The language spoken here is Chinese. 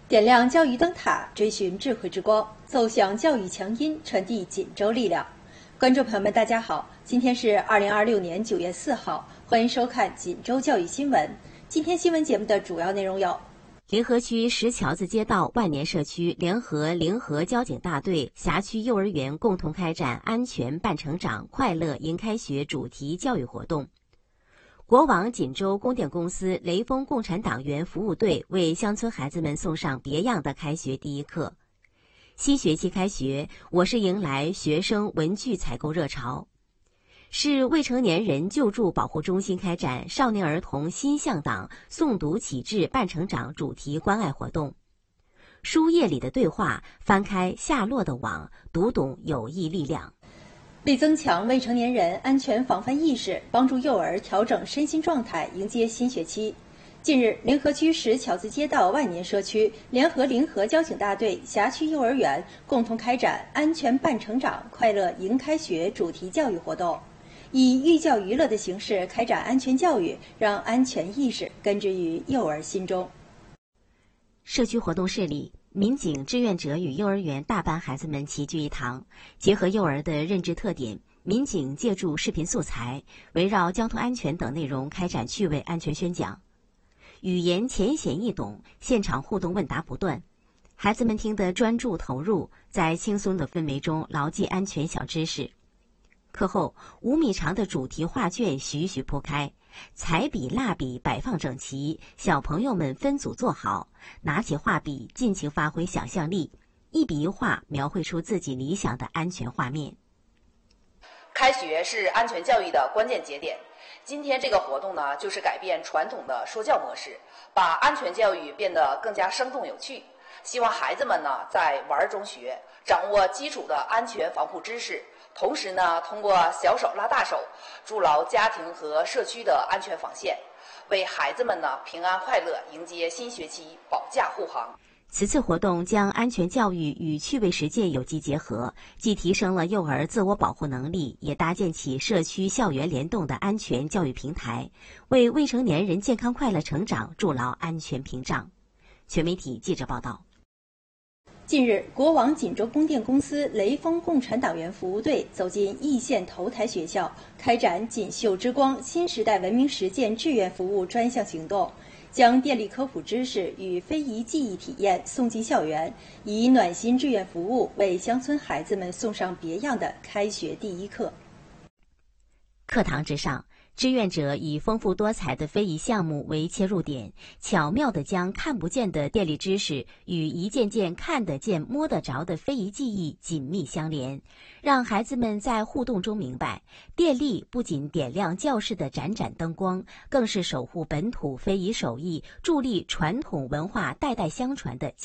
点亮教育灯塔，追寻智慧之光，奏响教育强音，传递锦州力量。观众朋友们，大家好，今天是2026年9月4号，欢迎收看锦州教育新闻。今天新闻节目的主要内容有： 临河区石桥子街道万年社区联合临河交警大队辖区幼儿园共同开展安全伴成长、快乐迎开学主题教育活动。国网锦州供电公司雷锋共产党员服务队为乡村孩子们送上别样的开学第一课。新学期开学，我市迎来学生文具采购热潮。市未成年人救助保护中心开展少年儿童新向党诵读启智伴成长主题关爱活动。书页里的对话，翻开夏洛的网，读懂有益力量。 为增强未成年人安全防范意识，帮助幼儿调整身心状态，迎接新学期。近日，临河区石桥子街道万年社区联合临河交警大队辖区幼儿园共同开展安全伴成长、快乐迎开学主题教育活动，以寓教于乐的形式开展安全教育，让安全意识根植于幼儿心中。 社区活动室里，民警志愿者与幼儿园大班孩子们齐聚一堂，结合幼儿的认知特点，民警借助视频素材，围绕交通安全等内容开展趣味安全宣讲。语言浅显易懂，现场互动问答不断，孩子们听得专注投入，在轻松的氛围中牢记安全小知识。课后，5米长的主题画卷徐徐铺开，彩笔、蜡笔摆放整齐，小朋友们分组坐好，拿起画笔，尽情发挥想象力，一笔一画描绘出自己理想的安全画面。 开学是安全教育的关键节点。今天这个活动呢，就是改变传统的说教模式，把安全教育变得更加生动有趣。希望孩子们呢，在玩中学，掌握基础的安全防护知识，同时呢，通过小手拉大手，筑牢家庭和社区的安全防线，为孩子们呢平安快乐迎接新学期保驾护航。 此次活动将安全教育与趣味实践有机结合，既提升了幼儿自我保护能力，也搭建起社区校园联动的安全教育平台，为未成年人健康快乐成长筑牢安全屏障。全媒体记者报道。 近日，国网锦州供电公司雷锋共产党员服务队走进易县头台学校，开展锦绣之光新时代文明实践志愿服务专项行动，将电力科普知识与非遗技艺体验送进校园，以暖心志愿服务为乡村孩子们送上别样的开学第一课。 课堂之上，志愿者以丰富多彩的非遗项目为切入点，巧妙地将看不见的电力知识与一件件看得见、摸得着的非遗技艺紧密相连，让孩子们在互动中明白，电力不仅点亮教室的盏盏灯光，更是守护本土非遗手艺、助力传统文化代代相传的